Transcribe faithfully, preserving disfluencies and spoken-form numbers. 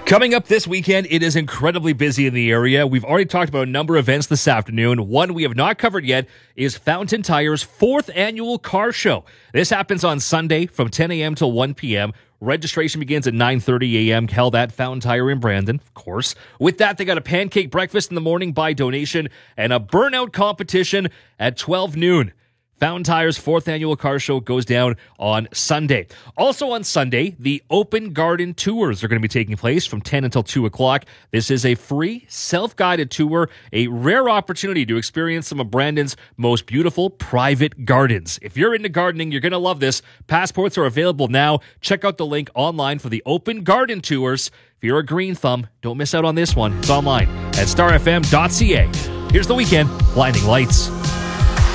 Coming up this weekend, it is incredibly busy in the area. We've already talked about a number of events this afternoon. One we have not covered yet is Fountain Tire's fourth annual car show. This happens on Sunday from ten a.m. till one p.m. Registration begins at nine thirty a.m. held at Fountain Tire in Brandon, of course. With that, they got a pancake breakfast in the morning by donation and a burnout competition at twelve noon. Fountain Tire's fourth annual car show goes down on Sunday. Also on Sunday, the Open Garden Tours are going to be taking place from ten until two o'clock. This is a free, self-guided tour, a rare opportunity to experience some of Brandon's most beautiful private gardens. If you're into gardening, you're going to love this. Passports are available now. Check out the link online for the Open Garden Tours. If you're a green thumb, don't miss out on this one. It's online at star f m dot c a. Here's the weekend Blinding Lights.